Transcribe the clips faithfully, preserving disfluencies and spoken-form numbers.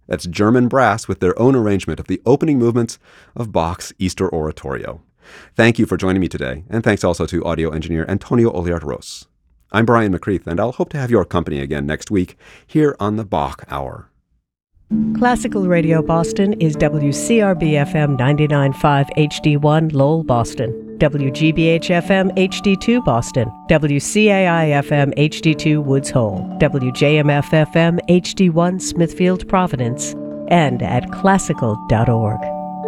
That's German brass with their own arrangement of the opening movements of Bach's Easter Oratorio. Thank you for joining me today, and thanks also to audio engineer Antonio Oliart-Ros. I'm Brian McCreath, and I'll hope to have your company again next week here on the Bach Hour. Classical Radio Boston is W C R B F M ninety-nine point five H D one Lowell, Boston, W G B H F M H D two Boston, W C A I F M H D two Woods Hole, W J M F F M H D one Smithfield, Providence, and at classical dot org.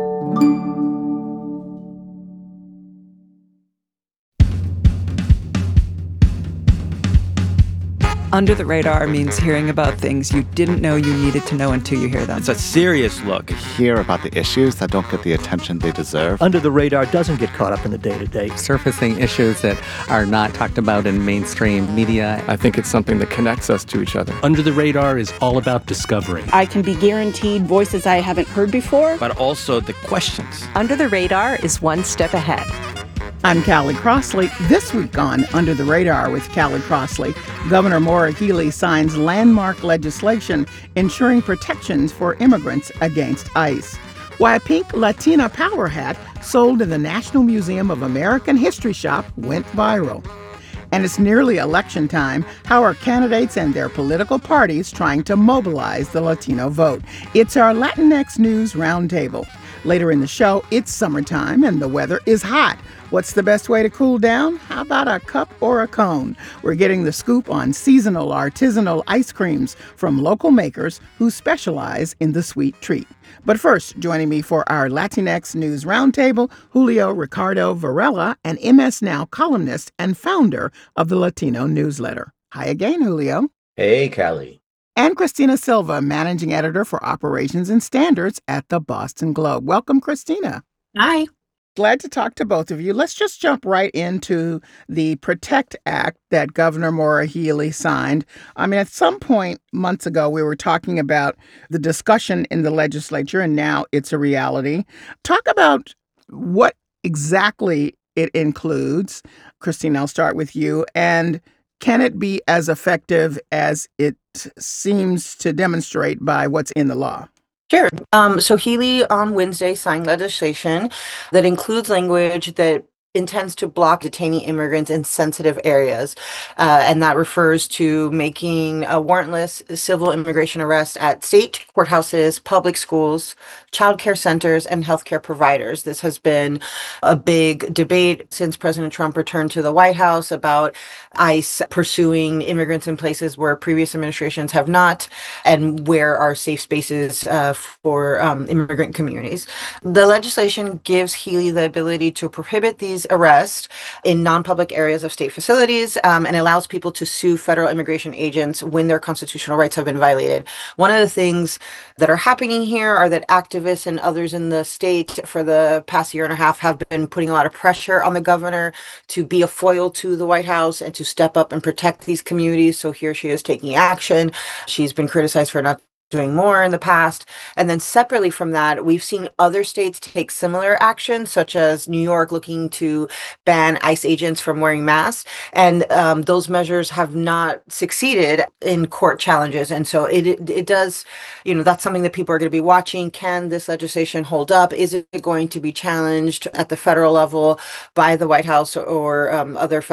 Under the Radar means hearing about things you didn't know you needed to know until you hear them. It's a serious look. Hear about the issues that don't get the attention they deserve. Under the Radar doesn't get caught up in the day-to-day. Surfacing issues that are not talked about in mainstream media. I think it's something that connects us to each other. Under the Radar is all about discovery. I can be guaranteed voices I haven't heard before. But also the questions. Under the Radar is one step ahead. I'm Callie Crossley. This week on Under the Radar with Callie Crossley, Governor Maura Healey signs landmark legislation ensuring protections for immigrants against ICE. Why a pink Latina power hat sold in the National Museum of American History shop went viral. And it's nearly election time. How are candidates and their political parties trying to mobilize the Latino vote? It's our Latinx News Roundtable. Later in the show, it's summertime and the weather is hot. What's the best way to cool down? How about a cup or a cone? We're getting the scoop on seasonal artisanal ice creams from local makers who specialize in the sweet treat. But first, joining me for our Latinx News Roundtable, Julio Ricardo Varela, an M S Now columnist and founder of the Latino newsletter. Hi again, Julio. Hey, Callie. And Christina Silva, managing editor for operations and standards at the Boston Globe. Welcome, Christina. Hi. Glad to talk to both of you. Let's just jump right into the PROTECT Act that Governor Maura Healey signed. I mean, at some point months ago, we were talking about the discussion in the legislature, and now it's a reality. Talk about what exactly it includes. Christina, I'll start with you. And can it be as effective as it seems to demonstrate by what's in the law? Sure. Um, so Healey on Wednesday signed legislation that includes language that intends to block detaining immigrants in sensitive areas. Uh, and that refers to making a warrantless civil immigration arrest at state courthouses, public schools, child care centers, and healthcare providers. This has been a big debate since President Trump returned to the White House about ICE pursuing immigrants in places where previous administrations have not, and where are safe spaces uh, for um, immigrant communities. The legislation gives Healey the ability to prohibit these arrests in non-public areas of state facilities, um, and allows people to sue federal immigration agents when their constitutional rights have been violated. One of the things that are happening here are that activists and others in the state for the past year and a half have been putting a lot of pressure on the governor to be a foil to the White House and to step up and protect these communities. So here she is taking action. She's been criticized for not doing more in the past. And then separately from that, we've seen other states take similar action, such as New York looking to ban ICE agents from wearing masks. And um, those measures have not succeeded in court challenges. And so it, it it does, you know, that's something that people are going to be watching. Can this legislation hold up? Is it going to be challenged at the federal level by the White House or um, other